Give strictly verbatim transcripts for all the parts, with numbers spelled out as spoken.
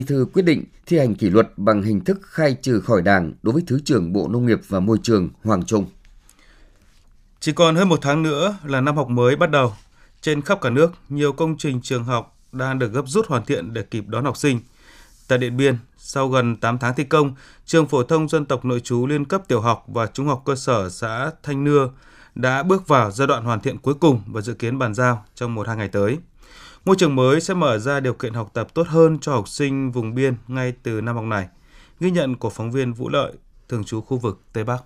Bí thư quyết định thi hành kỷ luật bằng hình thức khai trừ khỏi Đảng đối với Thứ trưởng Bộ Nông nghiệp và Môi trường Hoàng Trung. Chỉ còn hơn một tháng nữa là năm học mới bắt đầu. Trên khắp cả nước, nhiều công trình trường học đang được gấp rút hoàn thiện để kịp đón học sinh. Tại Điện Biên, sau gần tám tháng thi công, trường phổ thông dân tộc nội trú liên cấp tiểu học và trung học cơ sở xã Thanh Nưa đã bước vào giai đoạn hoàn thiện cuối cùng và dự kiến bàn giao trong một hai ngày tới. Ngôi trường mới sẽ mở ra điều kiện học tập tốt hơn cho học sinh vùng biên ngay từ năm học này. Ghi nhận của phóng viên Vũ Lợi, thường trú khu vực Tây Bắc.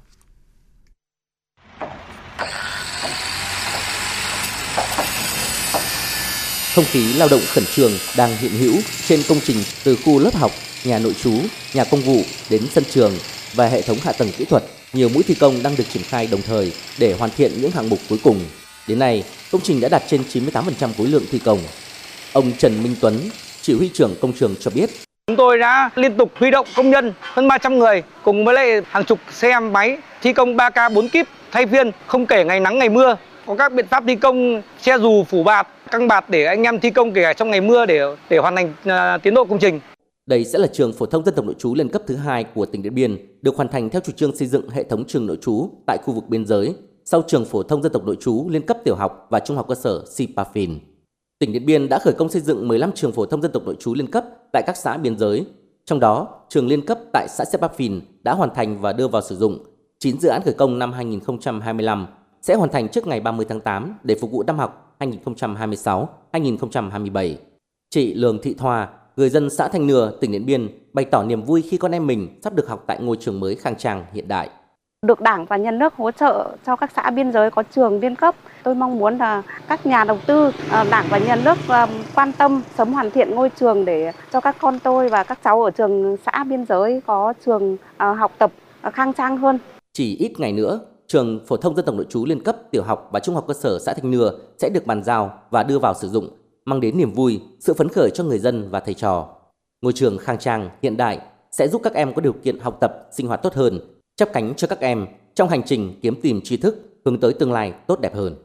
Không khí lao động khẩn trương đang hiện hữu trên công trình từ khu lớp học, nhà nội trú, nhà công vụ đến sân trường và hệ thống hạ tầng kỹ thuật. Nhiều mũi thi công đang được triển khai đồng thời để hoàn thiện những hạng mục cuối cùng. Đến nay, công trình đã đạt trên chín mươi tám phần trăm khối lượng thi công. Ông Trần Minh Tuấn, chỉ huy trưởng công trường cho biết. Chúng tôi đã liên tục huy động công nhân hơn ba trăm người cùng với lại hàng chục xe máy thi công ba ca bốn kíp thay phiên, không kể ngày nắng ngày mưa. Có các biện pháp thi công che dù phủ bạt, căng bạt để anh em thi công kể cả trong ngày mưa để để hoàn thành uh, tiến độ công trình. Đây sẽ là trường phổ thông dân tộc nội trú liên cấp thứ hai của tỉnh Điện Biên, được hoàn thành theo chủ trương xây dựng hệ thống trường nội trú tại khu vực biên giới, sau trường phổ thông dân tộc nội trú liên cấp tiểu học và trung học cơ sở Sipafin. Tỉnh Điện Biên đã khởi công xây dựng mười lăm trường phổ thông dân tộc nội trú liên cấp tại các xã biên giới. Trong đó, trường liên cấp tại xã Sipafin đã hoàn thành và đưa vào sử dụng. chín dự án khởi công năm hai nghìn không trăm hai mươi lăm sẽ hoàn thành trước ngày ba mươi tháng tám để phục vụ năm học hai nghìn không trăm hai mươi sáu hai nghìn không trăm hai mươi bảy. Chị Lường Thị Thoa, người dân xã Thanh Nưa, tỉnh Điện Biên, bày tỏ niềm vui khi con em mình sắp được học tại ngôi trường mới khang trang hiện đại. Được Đảng và Nhà nước hỗ trợ cho các xã biên giới có trường liên cấp. Tôi mong muốn là các nhà đầu tư, Đảng và Nhà nước quan tâm sớm hoàn thiện ngôi trường để cho các con tôi và các cháu ở trường xã biên giới có trường học tập khang trang hơn. Chỉ ít ngày nữa, trường phổ thông dân tộc nội trú liên cấp tiểu học và trung học cơ sở xã Thanh Nưa sẽ được bàn giao và đưa vào sử dụng, mang đến niềm vui, sự phấn khởi cho người dân và thầy trò. Ngôi trường khang trang, hiện đại sẽ giúp các em có điều kiện học tập, sinh hoạt tốt hơn, chắp cánh cho các em trong hành trình kiếm tìm tri thức, hướng tới tương lai tốt đẹp hơn.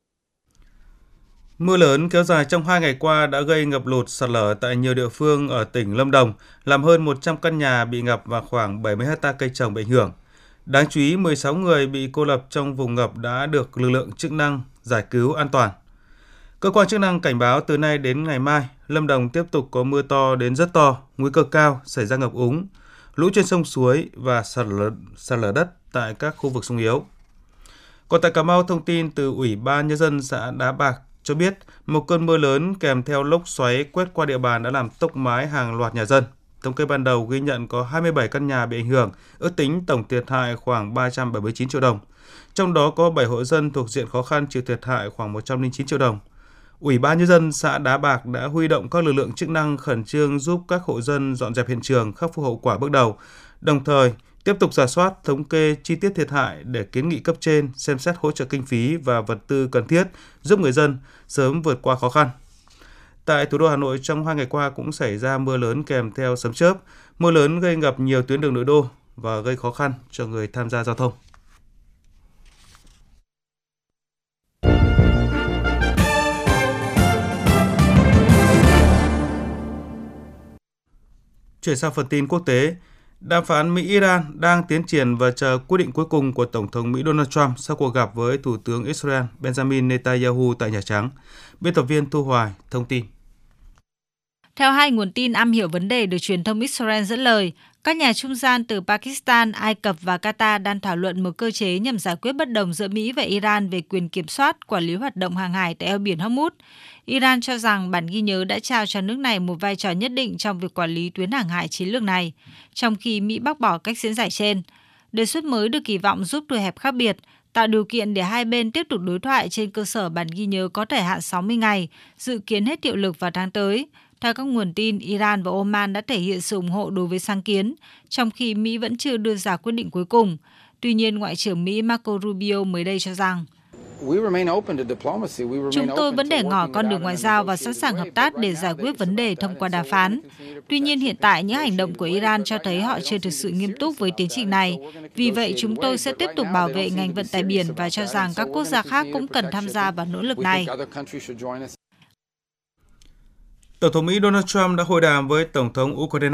Mưa lớn kéo dài trong hai ngày qua đã gây ngập lụt, sạt lở tại nhiều địa phương ở tỉnh Lâm Đồng, làm hơn một trăm căn nhà bị ngập và khoảng bảy mươi héc ta cây trồng bị ảnh hưởng. Đáng chú ý, mười sáu người bị cô lập trong vùng ngập đã được lực lượng chức năng giải cứu an toàn. Cơ quan chức năng cảnh báo từ nay đến ngày mai, Lâm Đồng tiếp tục có mưa to đến rất to, nguy cơ cao xảy ra ngập úng, lũ trên sông suối và sạt lở, sạt lở đất tại các khu vực sung yếu. Còn tại Cà Mau, thông tin từ Ủy ban Nhân dân xã Đá Bạc cho biết một cơn mưa lớn kèm theo lốc xoáy quét qua địa bàn đã làm tốc mái hàng loạt nhà dân. Thống kê ban đầu ghi nhận có hai mươi bảy căn nhà bị ảnh hưởng, ước tính tổng thiệt hại khoảng ba trăm bảy mươi chín triệu đồng. Trong đó có bảy hộ dân thuộc diện khó khăn chịu thiệt hại khoảng một trăm lẻ chín triệu đồng. Ủy ban Nhân dân xã Đá Bạc đã huy động các lực lượng chức năng khẩn trương giúp các hộ dân dọn dẹp hiện trường, khắc phục hậu quả bước đầu, đồng thời tiếp tục rà soát, thống kê chi tiết thiệt hại để kiến nghị cấp trên xem xét hỗ trợ kinh phí và vật tư cần thiết giúp người dân sớm vượt qua khó khăn. Tại thủ đô Hà Nội, trong hai ngày qua cũng xảy ra mưa lớn kèm theo sấm chớp. Mưa lớn gây ngập nhiều tuyến đường nội đô và gây khó khăn cho người tham gia giao thông. Chuyển sang phần tin quốc tế, đàm phán Mỹ-Iran đang tiến triển và chờ quyết định cuối cùng của Tổng thống Mỹ Donald Trump sau cuộc gặp với Thủ tướng Israel Benjamin Netanyahu tại Nhà Trắng. Biên tập viên Thu Hoài thông tin. Theo hai nguồn tin am hiểu vấn đề được truyền thông Israel dẫn lời, các nhà trung gian từ Pakistan, Ai Cập và Qatar đang thảo luận một cơ chế nhằm giải quyết bất đồng giữa Mỹ và Iran về quyền kiểm soát, quản lý hoạt động hàng hải tại eo biển Hormuz. Iran cho rằng bản ghi nhớ đã trao cho nước này một vai trò nhất định trong việc quản lý tuyến hàng hải chiến lược này, trong khi Mỹ bác bỏ cách diễn giải trên. Đề xuất mới được kỳ vọng giúp thu hẹp khác biệt, tạo điều kiện để hai bên tiếp tục đối thoại trên cơ sở bản ghi nhớ có thời hạn sáu mươi ngày, dự kiến hết hiệu lực vào tháng tới. Theo các nguồn tin, Iran và Oman đã thể hiện sự ủng hộ đối với sáng kiến, trong khi Mỹ vẫn chưa đưa ra quyết định cuối cùng. Tuy nhiên, Ngoại trưởng Mỹ Marco Rubio mới đây cho rằng chúng tôi vẫn để ngỏ con đường ngoại giao và sẵn sàng hợp tác để giải quyết vấn đề thông qua đàm phán. Tuy nhiên, hiện tại những hành động của Iran cho thấy họ chưa thực sự nghiêm túc với tiến trình này. Vì vậy, chúng tôi sẽ tiếp tục bảo vệ ngành vận tải biển và cho rằng các quốc gia khác cũng cần tham gia vào nỗ lực này. Tổng thống Mỹ Donald Trump đã hội đàm với Tổng thống Ukraine